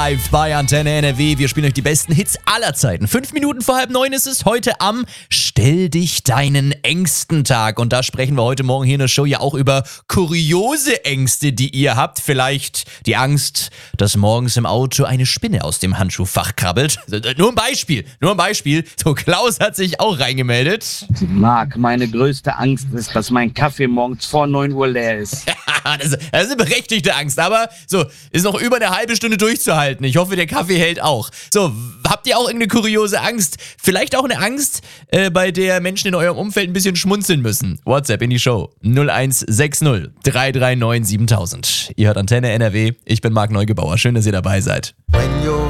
live bei Antenne NRW. Wir spielen euch die besten Hits aller Zeiten. 5 Minuten vor 8:30 ist es heute am Stell dich deinen Ängsten Tag. Und da sprechen wir heute Morgen hier in der Show ja auch über kuriose Ängste, die ihr habt. Vielleicht die Angst, dass morgens im Auto eine Spinne aus dem Handschuhfach krabbelt. Nur ein Beispiel. So, Klaus hat sich auch reingemeldet. Marc, meine größte Angst ist, dass mein Kaffee morgens vor 9 Uhr leer ist. Das ist eine berechtigte Angst, aber so, ist noch über eine halbe Stunde durchzuhalten. Ich hoffe, der Kaffee hält auch. So, habt ihr auch irgendeine kuriose Angst? Vielleicht auch eine Angst, bei der Menschen in eurem Umfeld ein bisschen schmunzeln müssen. WhatsApp in die Show 0160 339 7000. Ihr hört Antenne NRW. Ich bin Marc Neugebauer. Schön, dass ihr dabei seid.